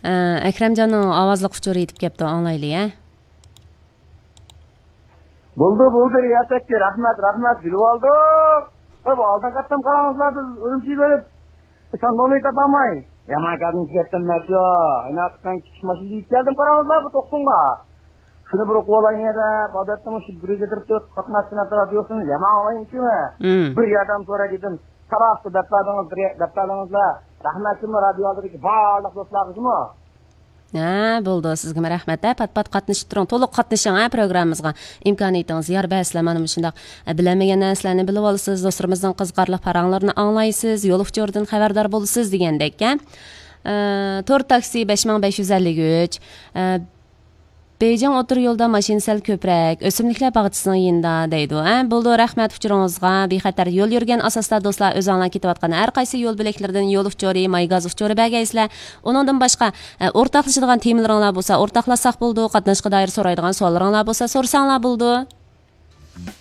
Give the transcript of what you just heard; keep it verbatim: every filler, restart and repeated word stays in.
Akramjonning ovozli uchuri yetib kelibdi, anglaylik-a. Bo'ldi, bo'ldi, yatakka rahmat, rahmat, bilib oldik. Qo'y, oldin qattam qarangizlar, biz o'rimchi berib, sandalye topolmay. Yamakadning ketdim masyo. Inoqdan kichik mashina yetib keldim, qarangizlar, bu to'qsonga. Shuni bir o'qib olayın edi, odatda shu bir getirib turib, qatnashdan atrofda yo'qsin, yama olayinchimi? Bir yordam so'ra dedim. Qarashdi daftaringiz, daftaringizlar. Rahmatimni radioldagi barliq do'stlaringizmi? Ha, bo'ldi, sizga rahmat. Pat-pat qatnashib turing, to'liq qatnashing ha programmamizga. Imkoniyatingiz yor bersizlar, mana shundoq bilmagan narsalarni bilib olasiz, do'stlarimizning qiziqarli paranglarini anglaysiz, yo'l uchurdan xabardor bo'lasiz degandek-a. to'rt taksi besh ming besh yuz ellik uch. Beyjing o'tir yo'lda mashina sal ko'proq, o'simliklar bog'chisining yinda deydi. Ha, bo'ldi, rahmat uchuringizga. Bexatar yo'l yurgan asosda do'stlar o'zinglar ketayotgan har qaysi yo'l belgilardan yo'l uchuri, maygaz uchuri bergaysizlar. Uningdan boshqa o'rtoqlashadigan temalar bo'lsa, o'rtoqlashsak bo'ldi. Qatnashga doir so'raydigan savollaringiz bo'lsa, so'rasanglar bo'ldi.